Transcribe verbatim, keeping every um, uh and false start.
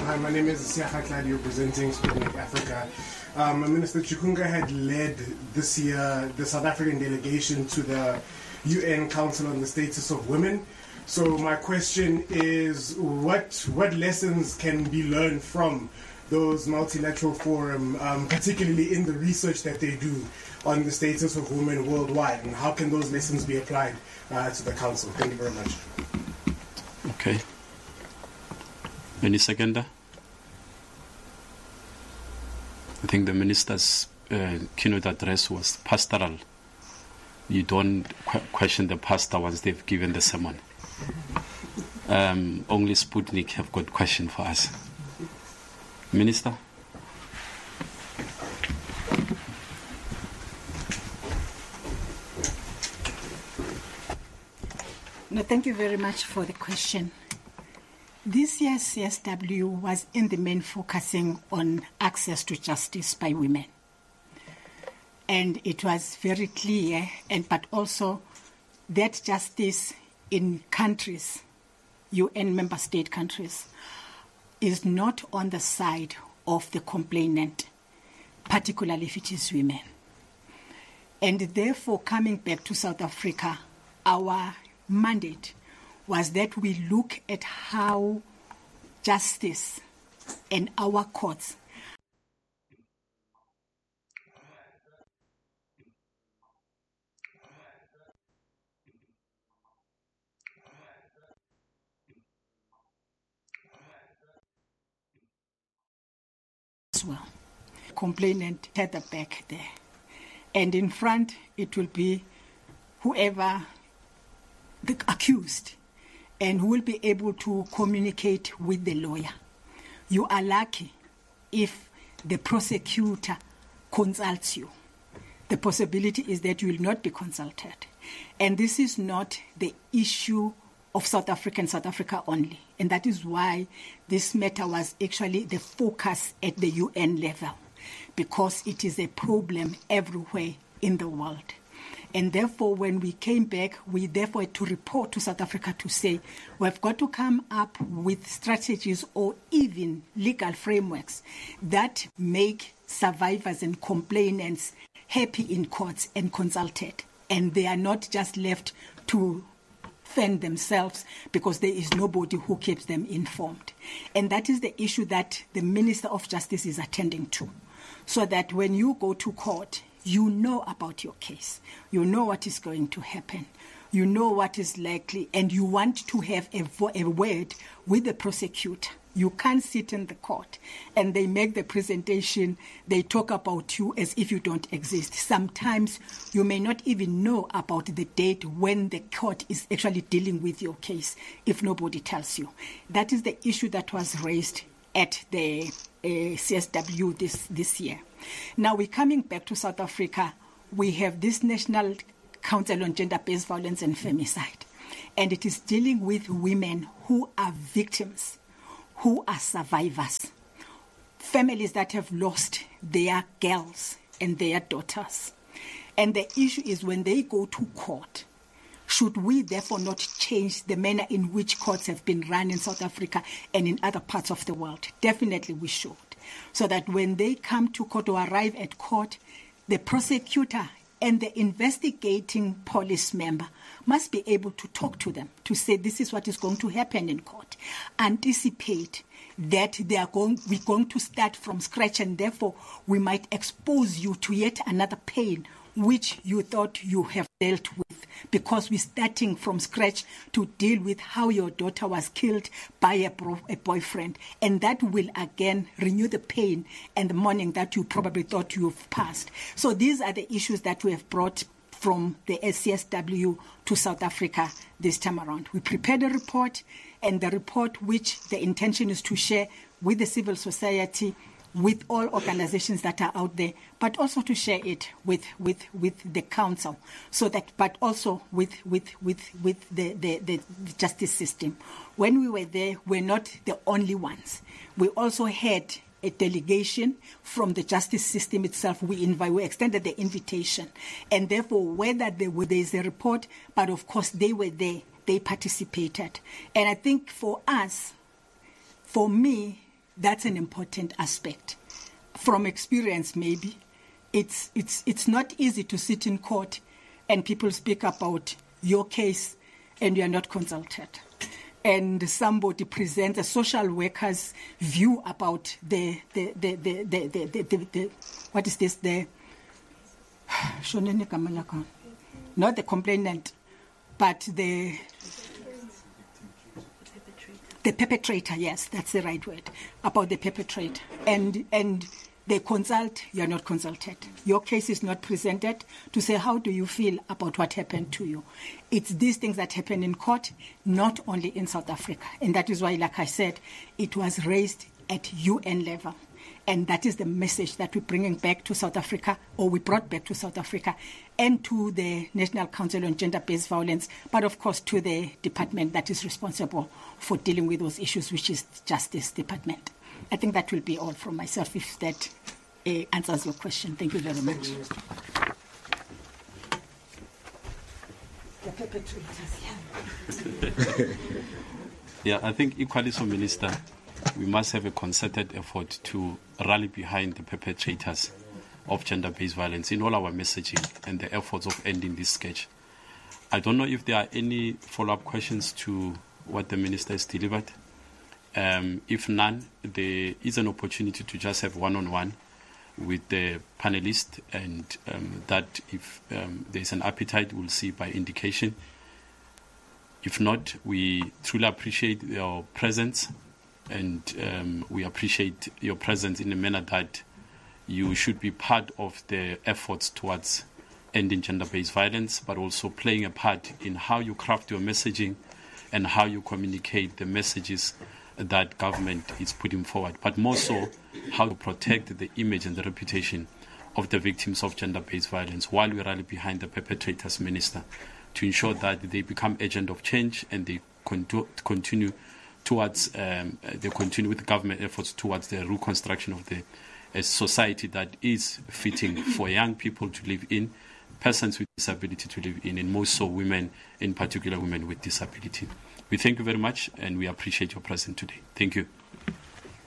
Hi, my name is Siaha Claudio, presenting Sputnik Africa. Um, Minister Chikunga had led this year the South African delegation to the U N Council on the Status of Women. So my question is, what what lessons can be learned from those multilateral forum, um, particularly in the research that they do on the status of women worldwide, and how can those lessons be applied uh, to the Council? Thank you very much. Okay. Any seconder? I think the minister's uh, keynote address was pastoral. You don't qu question the pastor once they've given the sermon. Um, only Sputnik have got question for us. Minister? No, thank you very much for the question. This year's C S W was in the main focusing on access to justice by women. And it was very clear, and but also that justice in countries, U N member state countries, is not on the side of the complainant, particularly if it is women. And therefore, coming back to South Africa, our mandate was that we look at how justice and our courts as well. Complainant at the back there. And in front, it will be whoever the accused, and who will be able to communicate with the lawyer. You are lucky if the prosecutor consults you. The possibility is that you will not be consulted. And this is not the issue of South Africa and South Africa only. And that is why this matter was actually the focus at the U N level, because it is a problem everywhere in the world. And therefore, when we came back, we therefore had to report to South Africa to say, we've got to come up with strategies or even legal frameworks that make survivors and complainants happy in courts and consulted. And they are not just left to fend themselves because there is nobody who keeps them informed. And that is the issue that the Minister of Justice is attending to. So that when you go to court, you know about your case. You know what is going to happen. You know what is likely, and you want to have a, vo- a word with the prosecutor. You can't sit in the court and they make the presentation, they talk about you as if you don't exist. Sometimes you may not even know about the date when the court is actually dealing with your case if nobody tells you. That is the issue that was raised at the uh, C S W this, this year. Now we're coming back to South Africa. We have this National Council on Gender-Based Violence and Femicide, and it is dealing with women who are victims, who are survivors, families that have lost their girls and their daughters. And the issue is when they go to court, should we therefore not change the manner in which courts have been run in South Africa and in other parts of the world? Definitely we should. So that when they come to court or arrive at court, the prosecutor and the investigating police member must be able to talk to them, to say this is what is going to happen in court. Anticipate that they are going, we're going to start from scratch, and therefore we might expose you to yet another pain which you thought you have dealt with, because we're starting from scratch to deal with how your daughter was killed by a, bro- a boyfriend. And that will again renew the pain and the mourning that you probably thought you've passed. So these are the issues that we have brought from the C S W to South Africa this time around. We prepared a report, and the report which the intention is to share with the civil society, with all organizations that are out there, but also to share it with, with, with the council, so that, but also with, with, with, with the, the, the justice system. When we were there, we're not the only ones. We also had a delegation from the justice system itself. We invite, we extended the invitation. And therefore, whether there, were, there is a report, but of course they were there, they participated. And I think for us, for me, that's an important aspect. From experience, maybe, it's, it's, it's not easy to sit in court and people speak about your case and you are not consulted. And somebody presents a social worker's view about the, the, the, the, the, the, the, the, the what is this, the, not the complainant, but the, the perpetrator, yes, that's the right word, about the perpetrator. And, and they consult, you're not consulted. Your case is not presented to say, how do you feel about what happened to you? It's these things that happen in court, not only in South Africa. And that is why, like I said, it was raised at U N level. And that is the message that we're bringing back to South Africa, or we brought back to South Africa, and to the National Council on Gender-Based Violence, but of course to the department that is responsible for dealing with those issues, which is Justice Department. I think that will be all from myself, if that uh, answers your question. Thank you very much. The perpetrators, yeah. Yeah, I think equally so, Minister, we must have a concerted effort to rally behind the perpetrators of gender-based violence in all our messaging and the efforts of ending this scourge. I don't know if there are any follow-up questions to what the Minister has delivered. Um, if none, there is an opportunity to just have one-on-one with the panelist, and um, that if um, there is an appetite, we'll see by indication. If not, we truly appreciate your presence, and um, we appreciate your presence in a manner that you should be part of the efforts towards ending gender-based violence, but also playing a part in how you craft your messaging and how you communicate the messages that government is putting forward, but more so how to protect the image and the reputation of the victims of gender-based violence while we rally behind the perpetrators, Minister, to ensure that they become agent of change and they continue towards um, they continue with government efforts towards the reconstruction of the a society that is fitting for young people to live in, persons with disability to live in, and more so women, in particular women with disability. We thank you very much, and we appreciate your presence today. Thank you.